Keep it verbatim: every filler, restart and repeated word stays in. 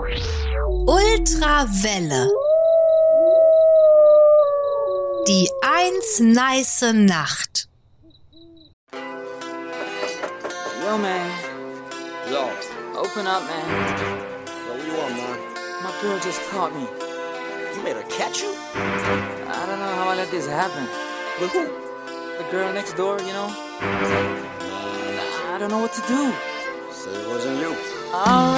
Ultrawelle. Die eins nice Nacht. Yo, man. Yo. Open up, man. Yo, what you want, man? My girl just caught me. You made her catch you? I don't know how I let this happen. With who? The girl next door, you know? I don't know what to do. Say it wasn't you. All right.